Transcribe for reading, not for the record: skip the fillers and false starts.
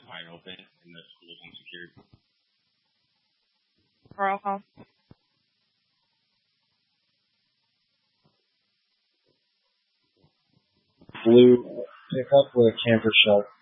wide open and the school's unsecured. Roll call. Blue, pick up with camper shell.